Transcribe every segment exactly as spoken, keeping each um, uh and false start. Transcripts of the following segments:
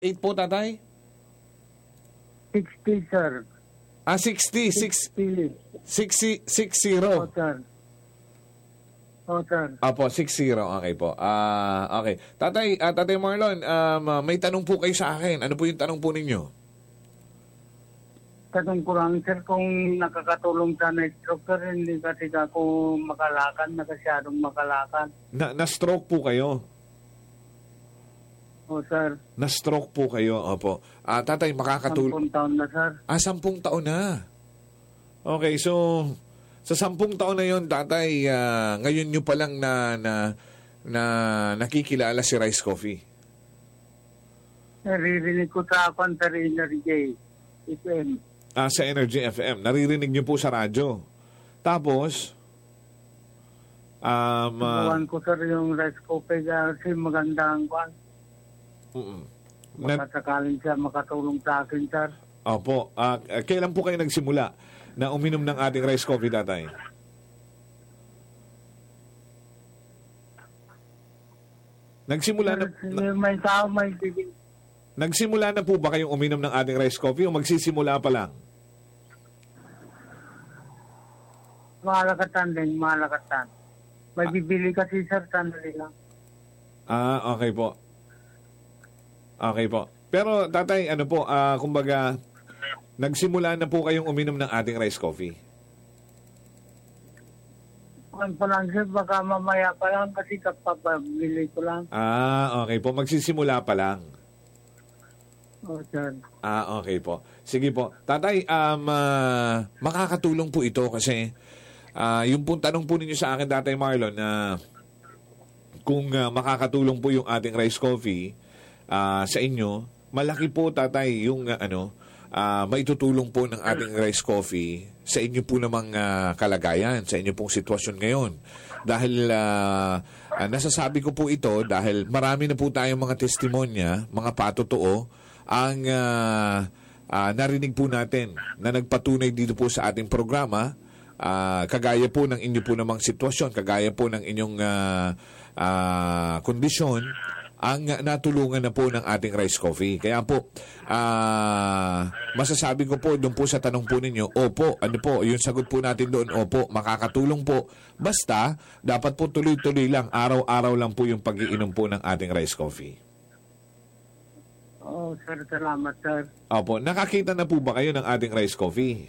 eight po, tatay? sixty, sir. Ah, sixty. six, sixty. sixty, six O, zero. sir. O, sir. Apo, six zero. Okay po. Ah, okay. Tatay, ah, Tatay Marlon, um, ah, may tanong po kayo sa akin. Ano po yung tanong po ninyo? Tanong ko lang, sir, kung nakakatulong sa na-stroke, sir, hindi kasi ako makalakad, nakasyadong makalakad. Na, na-stroke po kayo. O, sir. Na-stroke po kayo. Opo. Ah, tatay, makakatulong. Sampung taon na, sir. Ah, sampung taon na. Okay, so sa sampung taon na yon, tatay, ah, ngayon nyo pa lang na, na, na nakikilala si Rice Coffee. Naririnig ko sa akong sa Energy F M. Ah, sa Energy F M. Naririnig nyo po sa radyo. Tapos, um, ah, Gawan ko, sir, yung rice coffee kasi magandang kwan. mm, na, Makasakaling siya makatulong sa akin, sir. opo. Ah, kailan po kayo nagsimula na uminom ng ating Rice Coffee, tatay? Nagsimula na, na May tao, may bibig. nagsimula na po ba kayong uminom ng ating Rice Coffee o magsisimula pa lang? Malakatan din, malakatan. May bibili kasi, sir, sandali lang. Ah, okay po. Okay po. Pero tatay, ano po, ah, kumbaga, nagsimula na po kayong uminom ng ating Rice Coffee. Kung pa lang, sir, baka mamaya pa lang kasi kapabili ko lang. Ah, okay po. Magsisimula pa lang. O, sir. Ah, okay po. Sige po. Tatay, um, ah, makakatulong po ito kasi ah, yung pong tanong po ninyo sa akin, Tatay Marlon, na kung ah, makakatulong po yung ating Rice Coffee ah, sa inyo, malaki po, Tatay, yung ah, ano, ah, maitutulong po ng ating Rice Coffee sa inyo po namang ah, kalagayan, sa inyo pong sitwasyon ngayon. Dahil ah, ah, nasasabi ko po ito dahil marami na po tayong mga testimonya, mga patotoo, ang ah, ah, narinig po natin na nagpatunay dito po sa ating programa, ah, kagaya po ng inyo po namang sitwasyon, kagaya po ng inyong ah, ah, kondisyon, ang natulungan na po ng ating Rice Coffee. Kaya po, ah, masasabi ko po doon po sa tanong po ninyo, opo, ano po, yung sagot po natin doon, opo, makakatulong po. Basta, dapat po tuloy-tuloy lang, araw-araw lang po yung pag-iinom po ng ating Rice Coffee. Oh, sir, salamat, sir. Opo, nakakita na po ba kayo ng ating Rice Coffee?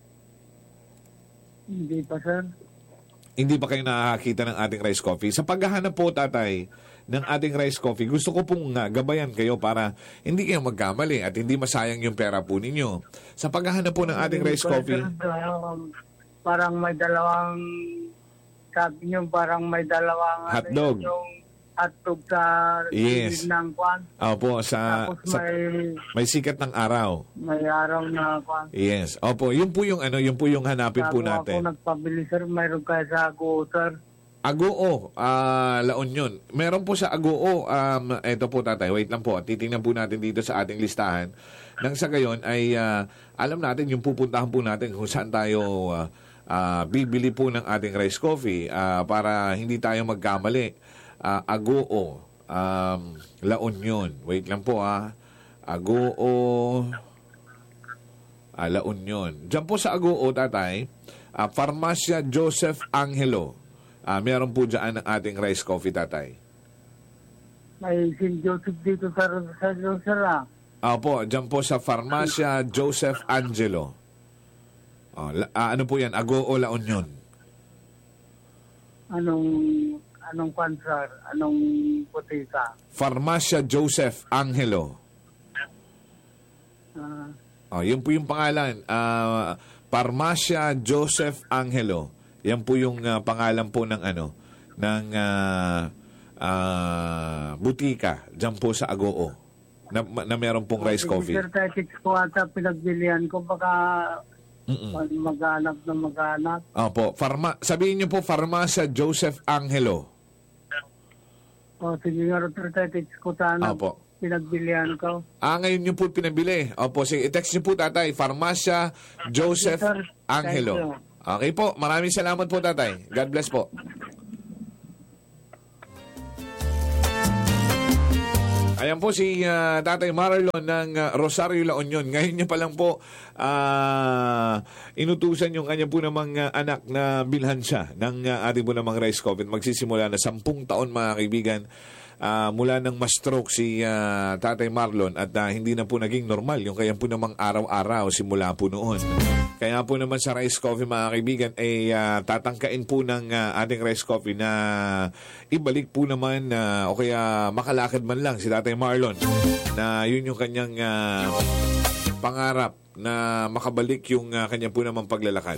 Hindi pa, sir. Hindi pa kayo nakakita ng ating Rice Coffee? Sa paghahanap po, tatay, ng ating Rice Coffee, gusto ko pong uh, gabayan kayo para hindi kayo magkamali at hindi masayang yung pera po ninyo. Sa paghahanap po ng ating Rice Coffee, Um, parang may dalawang, sabi niyo, parang may dalawang Hotdog. Ano, yung hotdog sa Yes. gilid ng kwan. opo, sa, Tapos sa may, may sikat ng araw. may araw na kwan. Yes. Opo, yun po yung ano, yun po yung hanapin po Bago natin. ako nagpabili, sir, mayroon kayo sa Go, sir. Agoo, ah, La Union. Meron po sa Agoo, um, eto po tatay, wait lang po, titingnan po natin dito sa ating listahan. Nang sa gayon ay ah, alam natin yung pupuntahan po natin kung saan tayo ah, ah, bibili po ng ating Rice Coffee ah, para hindi tayo magkamali. Ah, Agoo, um, La Union. Wait lang po ah. Agoo, ah, La Union. Diyan po sa Agoo, tatay, ah, Farmacia Joseph Angelo. Ah, meron po dyan ang ating Rice Coffee, tatay. May Saint Joseph dito, sir, sa sir, ah. Opo, dyan po sa Farmacia Joseph Angelo. Oh, la, ah, ano po yan? Agoo, La Union. Anong, anong kwan, sir? Anong putika? Farmacia Joseph Angelo. Ah, Oh, yun po yung pangalan. Ah, Farmacia Joseph Angelo. Yan po yung ah, pangalan po ng ano, ng ah, ah, butika dyan po sa Agoo na, na meron pong Rice Coffee. Sir, text ko ata pinagbilihan ko, baka Mm-mm. mag-anak na mag-anak. Opo, Farma, sabihin niyo po Farmacia Joseph Angelo. O, sige nga, sir, text ko sana. Opo. Pinagbilihan ko. Ah, ngayon niyo po pinabili. Opo, sige, i-text niyo po, tatay. Farmacia Joseph Yes, sir. Angelo. Thank you. Okay po, maraming salamat po, tatay. God bless po. Ayan po si uh, Tatay Marlon ng uh, Rosario La Union. Ngayon niya pa lang po uh, inutusan yung kanya po namang uh, anak na bilhan siya ng uh, ating po namang rice coffee. Magsisimula na sampung taon mga kaibigan. Uh, mula nang ma-stroke si uh, Tatay Marlon at uh, hindi na po naging normal yung kaya po namang araw-araw simula po noon. Kaya po naman sa rice coffee mga kaibigan ay uh, tatangkain po ng uh, ating rice coffee na ibalik po naman uh, o kaya makalakad man lang si Tatay Marlon na yun yung kanyang uh, pangarap na makabalik yung uh, kanya po namang paglalakad.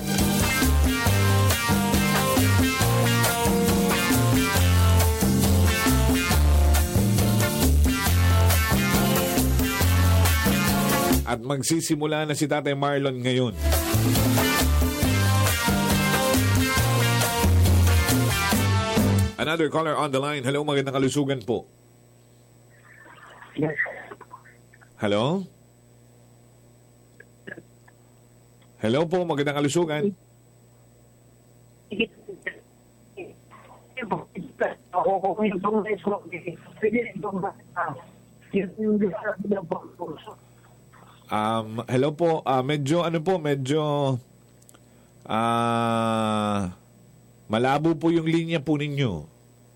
At magsisimula na si Tatay Marlon ngayon. Another caller on the line. Hello, magandang kalusugan po. Yes. Hello? Hello po, magandang kalusugan. Ako ko yung tungkol ko. Pwede rin tungkol. Yung yung Um, hello po, uh, medyo ano po, medyo uh, malabo po yung linya po ninyo.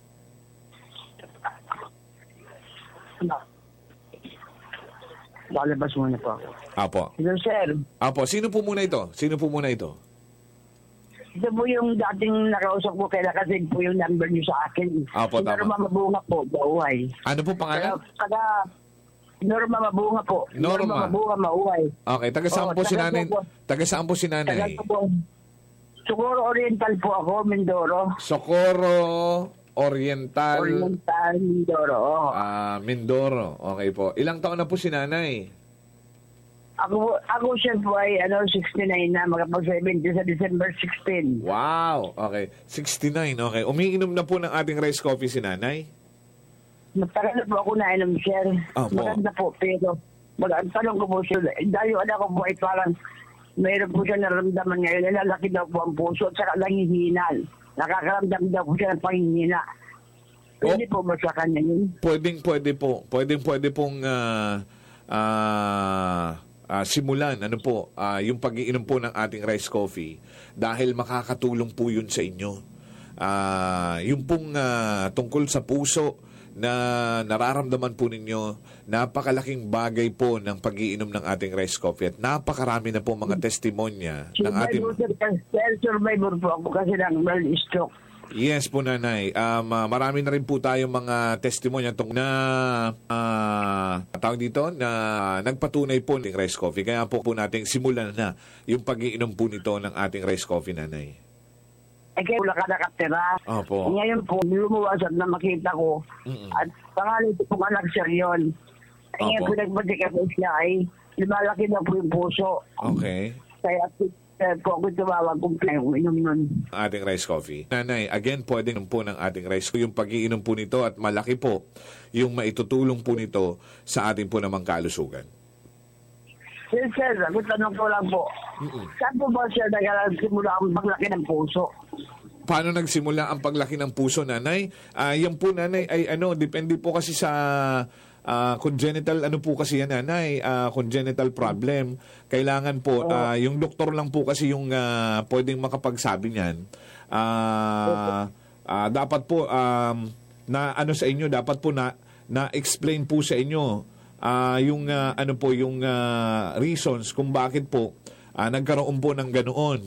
Lalabas muna po ako. Apo. Hello, sir. Apo, sino po muna ito? Sino po muna ito? Ito po yung dating nakausap ko, kaya nakasig po yung number niyo sa akin. Apo, tama. Norma Mabunga po, Mauway. Ano po pangalan? Taga Norma Mabunga po. Norma. Mabunga, Mauway. Okay, taga saan Oo, po si taga nanay? po po. Taga saan po si Taga nanay? po. Socorro Oriental po ako, Mindoro. Socorro Oriental, Oriental, Mindoro. oo. ah, Mindoro. Okay po. Ilang taon na po si nanay? Ako, ako siya po ay ano, sixty-nine na, makapag-seventy sa December sixteen. Wow. Okay. sixty-nine. Okay. Umiinom na po ng ating rice coffee si nanay? Matagal na po ako nainom, sir. Opo. Maganda po, pero mag ang tanong ko po siya, dahil yung anak ko po ay parang mayroon po siya nararamdaman ngayon, nalalaki daw po ang puso at saka nangihinal. Nakakaramdam daw po siya ng panghihina. Pwede Oh. po ba sa kanya yun? Pwedeng pwede po. Pwedeng pwede pong ah, ah, ah, simulan ano po, ah, yung pag-iinom po ng ating rice coffee dahil makakatulong po yun sa inyo. Ah, yung pong ah, tungkol sa puso na nararamdaman po ninyo, napakalaking bagay po ng pag-iinom ng ating rice coffee at napakarami na po mga testimonya ng ating... Survivor, sir, survivor po ako kasi ng mild stroke. Yes po, nanay. Um, uh, marami na rin po tayong mga testimonya tong na uh, tawag dito na nagpatunay po ng rice coffee. Kaya po po nating simulan na yung pag-iinom po nito ng ating rice coffee, nanay. Eh kaya wala ka nakatira. Opo. Ngayon po, lumuwas at na makita ko. Mm-mm. At pangalan ko pong anak, sir, yun. Eh ngayon Opo. po nagpatika po siya ay lumalaki na po yung puso. Okay. Kaya uh, po ako tumawag kung kaya ko inom nun. Ating rice coffee. Nanay, again, pwede inom po ng ating rice coffee. Yung pag-iinom po nito at malaki po yung maitutulong po nito sa ating po namang kalusugan. Sir, sir, ako tanong ko lang po. Mm-mm. Saan po ba siya nagsimula ang paglaki ng puso? Paano nagsimula ang paglaki ng puso, nanay? Ah, yan po, nanay, ay ano, depende po kasi sa ah, congenital, ano po kasi yan, nanay, ah, congenital problem. Kailangan po, ah, yung doktor lang po kasi yung ah, pwedeng makapagsabi niyan. Ah, ah, dapat po, um, na ano sa inyo, dapat po na, na-explain po sa inyo ah, yung ah, ano po, yung ah, reasons kung bakit po ah, nagkaroon po ng ganoon.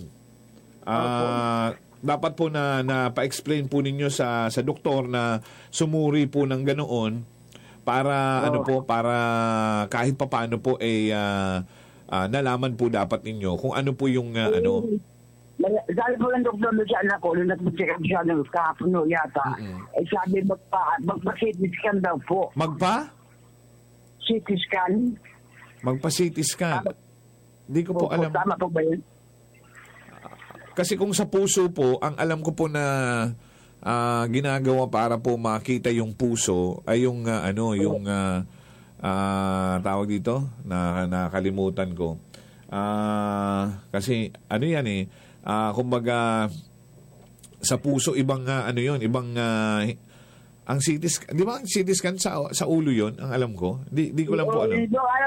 Ah, dapat po na na-pa-explain po ninyo sa sa doktor na sumuri po ng ganoon para Oo. ano po para kahit papaano po ay ah, ah, nalaman po dapat ninyo kung ano po yung ah, ano. Sabi po ng doktor doon sa anak ko, nung nag-check up siya ng kahapon no, yata, Mm-mm. eh sabi magpa, magpa-C T scan daw po. Magpa? C T scan? Magpa-C T scan. Hindi ko po Opo, alam. tama po ba yun? Kasi kung sa puso po, ang alam ko po na ah, ginagawa para po makita yung puso ay yung ah, ano, yung ah, ah, tawag dito, na nakalimutan ko. Ah, kasi ano yan eh, ah, kumbaga sa puso ibang ah, ano yun, ibang ah, Ang C T scan, di ba ang C T scan sa, sa ulo yon ang alam ko? Di, di ko lang po alam. Yung ano